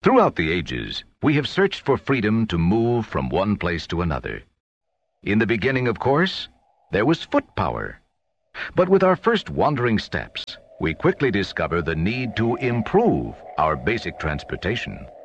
Throughout the ages, we have searched for freedom to move from one place to another. In the beginning, of course, there was foot power. But with our first wandering steps, we quickly discover the need to improve our basic transportation.